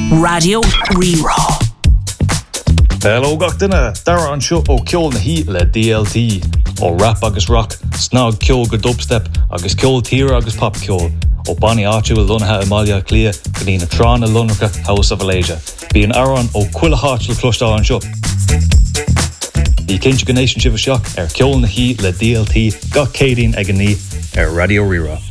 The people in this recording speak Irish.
Radio Rerá. Hello gachtainna, dara an seo ó ceol na hí le DLT ó rap agus rock, snog ceol go dubstep agus ceol tíre agus pop ceol ó Bonnie áitiú lunathe Amalia Clia go dtí na trán na lunracha House of Alasia. Bhí an aran ó cuila háit le clostá an seo. Bhí cinse go nation sibh seach ceol na hí le DLT gach cédín ag an ní Radio Rerá.